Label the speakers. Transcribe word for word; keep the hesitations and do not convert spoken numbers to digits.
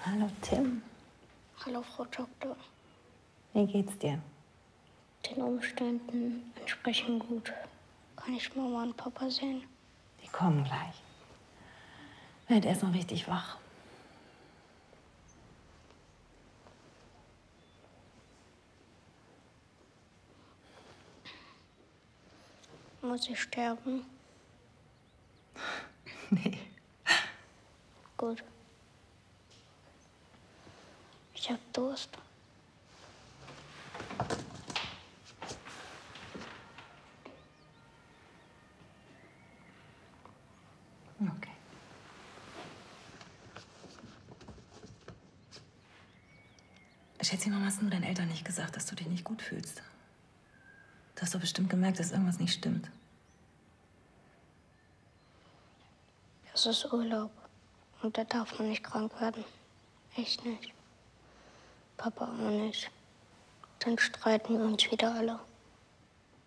Speaker 1: Hallo, Tim.
Speaker 2: Hallo, Frau Doktor.
Speaker 1: Wie geht's dir?
Speaker 2: Den Umständen entsprechend gut. Kann ich Mama und Papa sehen?
Speaker 1: Die kommen gleich. Werd erst noch richtig wach.
Speaker 2: Muss ich sterben?
Speaker 1: Nee.
Speaker 2: Gut. Ich hab Durst.
Speaker 1: Okay. Schätzchen, warum hast du deinen Eltern nicht gesagt, dass du dich nicht gut fühlst? Du hast doch bestimmt gemerkt, dass irgendwas nicht stimmt.
Speaker 2: Es ist Urlaub. Und da darf man nicht krank werden. Echt nicht. Papa auch nicht. Dann streiten wir uns wieder alle.